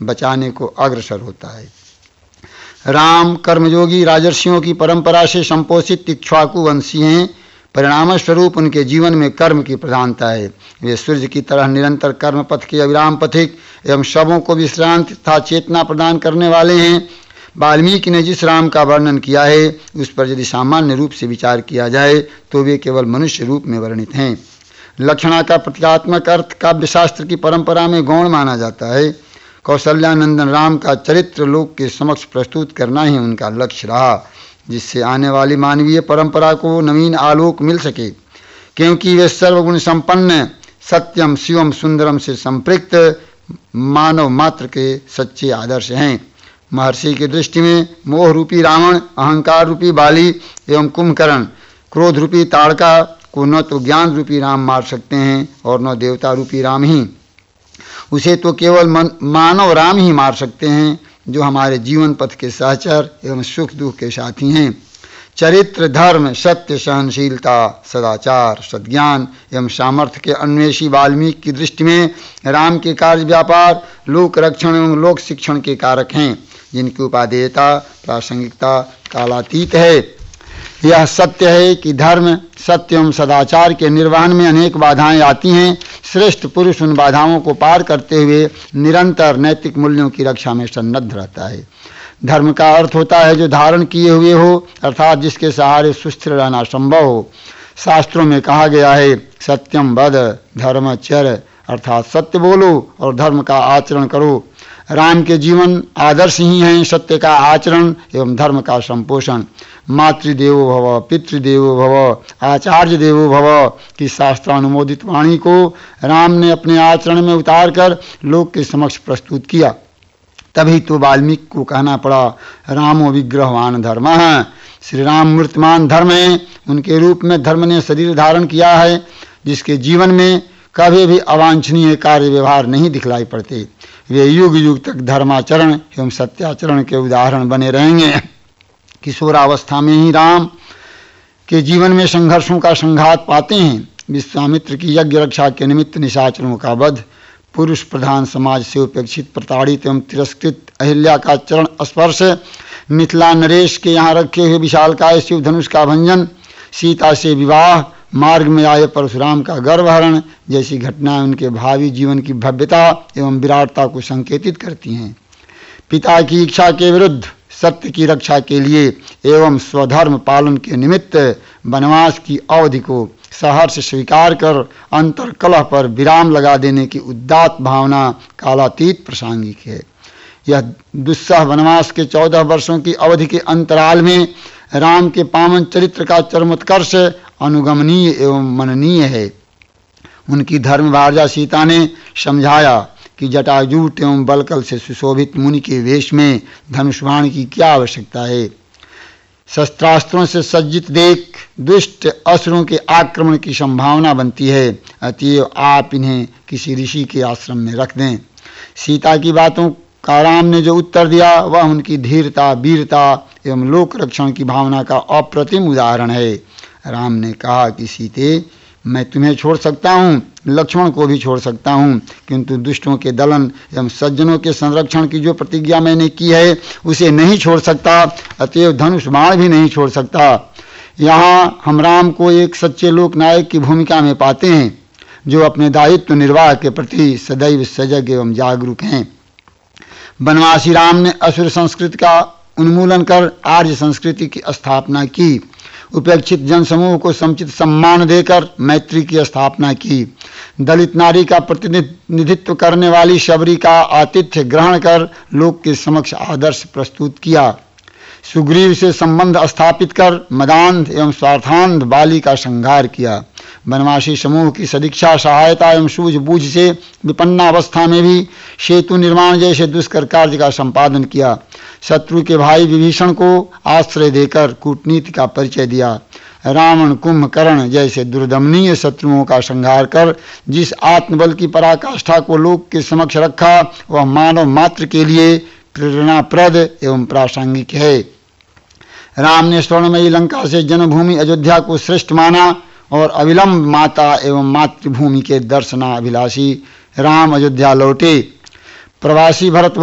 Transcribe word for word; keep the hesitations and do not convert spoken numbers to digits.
बचाने को अग्रसर होता है। राम कर्मयोगी राजर्षियों की परंपरा से संपोषित इक्ष्वाकु वंशी हैं। परिणाम स्वरूप उनके जीवन में कर्म की प्रधानता है। वे सूर्य की तरह निरंतर कर्म पथ के अविराम पथिक एवं सबों को विश्रांति तथा चेतना प्रदान करने वाले हैं। वाल्मीकि ने जिस राम का वर्णन किया है उस पर यदि सामान्य रूप से विचार किया जाए तो वे केवल मनुष्य रूप में वर्णित हैं। लक्षणा का प्रतीकात्मक अर्थ काव्यशास्त्र की परंपरा में गौण माना जाता है। कौशल्यानंदन राम का चरित्र लोक के समक्ष प्रस्तुत करना ही उनका लक्ष्य रहा, जिससे आने वाली मानवीय परंपरा को नवीन आलोक मिल सके, क्योंकि वे सर्वगुण संपन्न सत्यम शिवम सुंदरम से संपृक्त मानव मात्र के सच्चे आदर्श हैं। महर्षि की दृष्टि में मोह रूपी रावण, अहंकार रूपी बाली एवं कुंभकर्ण, क्रोध रूपी ताड़का को न तो ज्ञान रूपी राम मार सकते हैं और न देवता रूपी राम ही। उसे तो केवल मानव राम ही मार सकते हैं, जो हमारे जीवन पथ के सहचर एवं सुख दुख के साथी हैं। चरित्र, धर्म, सत्य, सहनशीलता, सदाचार, सद्ज्ञान एवं सामर्थ्य के अन्वेषी वाल्मीकि की दृष्टि में राम के कार्य व्यापार लोक रक्षण एवं लोक शिक्षण के कारक हैं, जिनकी उपादेयता प्रासंगिकता कालातीत है। यह सत्य है कि धर्म, सत्य एवं सदाचार के निर्वहन में अनेक बाधाएं आती हैं। श्रेष्ठ पुरुष उन बाधाओं को पार करते हुए निरंतर नैतिक मूल्यों की रक्षा में सन्नद्ध रहता है। धर्म का अर्थ होता है जो धारण किए हुए हो, अर्थात जिसके सहारे सुस्थिर रहना संभव हो। शास्त्रों में कहा गया है, सत्यम वद धर्म चर, अर्थात सत्य बोलो और धर्म का आचरण करो। राम के जीवन आदर्श ही हैं सत्य का आचरण एवं धर्म का संपोषण। मातृदेवो भव, पितृदेवो भव, आचार्य देवो भव की शास्त्रानुमोदित वाणी को राम ने अपने आचरण में उतार कर लोक के समक्ष प्रस्तुत किया। तभी तो वाल्मीकि को कहना पड़ा, रामो विग्रहवान धर्म है। श्री राम मूर्तिमान धर्म है। उनके रूप में धर्म ने शरीर धारण किया है, जिसके जीवन में कभी भी अवांछनीय कार्य व्यवहार नहीं दिखलाई पड़ते। वे युग युग तक धर्माचरण एवं सत्याचरण के उदाहरण बने रहेंगे। किशोरावस्था में ही राम के जीवन में संघर्षों का संघात पाते हैं। विश्वामित्र की यज्ञ रक्षा के निमित्त निशाचरों का वध, पुरुष प्रधान समाज से उपेक्षित, प्रताड़ित एवं तिरस्कृत अहिल्या का चरण स्पर्श, मिथिला नरेश के यहाँ रखे हुए विशालकाय शिव धनुष का भंजन, सीता से विवाह, मार्ग में आए परशुराम का गर्भहरण जैसी घटनाएं उनके भावी जीवन की भव्यता एवं विराटता को संकेतित करती हैं। पिता की इच्छा के विरुद्ध सत्य की रक्षा के लिए एवं स्वधर्म पालन के निमित्त वनवास की अवधि को सहर्ष स्वीकार कर अंतर कलह पर विराम लगा देने की उदात्त भावना कालातीत प्रासंगिक है। यह दुस्सह वनवास के चौदह वर्षों की अवधि के अंतराल में राम के पावन चरित्र का चरमोत्कर्ष अनुगमनीय एवं मननीय है। उनकी धर्मभार्या सीता ने समझाया कि जटाजूट एवं बलकल से सुशोभित मुनि के वेश में धनुष्बाण की क्या आवश्यकता है। शस्त्रास्त्रों से सज्जित देख दुष्ट असुरों के आक्रमण की संभावना बनती है, अतएव आप इन्हें किसी ऋषि के आश्रम में रख दें। सीता की बातों का राम ने जो उत्तर दिया वह उनकी धीरता, वीरता एवं लोक रक्षण की भावना का अप्रतिम उदाहरण है। राम ने कहा कि सीते, मैं तुम्हें छोड़ सकता हूँ, लक्ष्मण को भी छोड़ सकता हूँ, किंतु दुष्टों के दलन एवं सज्जनों के संरक्षण की जो प्रतिज्ञा मैंने की है उसे नहीं छोड़ सकता, अतएव धनुष बाण भी नहीं छोड़ सकता। यहाँ हम राम को एक सच्चे लोकनायक की भूमिका में पाते हैं, जो अपने दायित्व निर्वाह के प्रति सदैव सजग एवं जागरूक हैं। वनवासी राम ने असुर संस्कृति का उन्मूलन कर आर्य संस्कृति की स्थापना की। उपेक्षित जनसमूह को समुचित सम्मान देकर मैत्री की स्थापना की। दलित नारी का प्रतिनिधित्व करने वाली शबरी का आतिथ्य ग्रहण कर लोक के समक्ष आदर्श प्रस्तुत किया। सुग्रीव से संबंध स्थापित कर मदान्ध एवं स्वार्थान्ध बाली का संहार किया। वनवासी समूह की सदिच्छा, सहायता एवं सूझबूझ से विपन्नावस्था में भी सेतु निर्माण जैसे दुष्कर कार्य का संपादन किया। शत्रु के भाई विभीषण को आश्रय देकर कूटनीति का परिचय दिया। रावण, कुंभकर्ण जैसे दुर्दमनीय शत्रुओं का संहार कर जिस आत्मबल की पराकाष्ठा को लोक के समक्ष रखा वह मानव मात्र के लिए प्रेरणाप्रद एवं प्रासंगिक है। राम ने स्वर्णमयी लंका से जन्मभूमि अयोध्या को श्रेष्ठ माना और अविलंब माता एवं मातृभूमि के दर्शनाभिलाषी राम अयोध्या लौटे। प्रवासी भरत